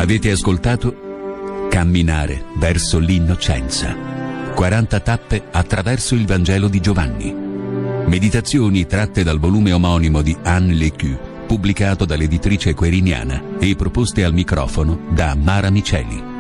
Avete ascoltato Camminare verso l'innocenza. 40 tappe attraverso il Vangelo di Giovanni. Meditazioni tratte dal volume omonimo di Anne Lecu, pubblicato dall'editrice Queriniana e proposte al microfono da Mara Miceli.